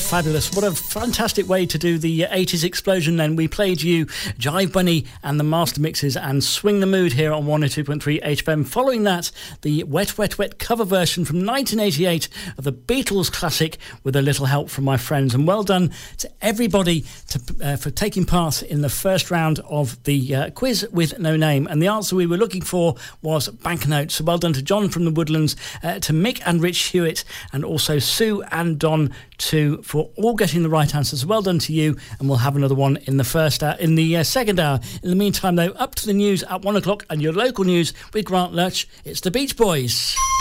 Fabulous. What a fantastic way to do the 80s explosion then. We played you Jive Bunny and the Master Mixes and Swing the Mood here on 102.3 HFM. Following that, the Wet Wet Wet cover version from 1988 of the Beatles classic with a little help from my friends. And well done to everybody for taking part in the first round of the quiz with no name. And the answer we were looking for was banknotes. So well done to John from the Woodlands, to Mick and Rich Hewitt, and also Sue and Don too, for all getting the right answers. Well done to you, and we'll have another one in the second hour. In the meantime, though, up to the news at 1 o'clock and your local news with Grant Lurch. It's the Beach Boys.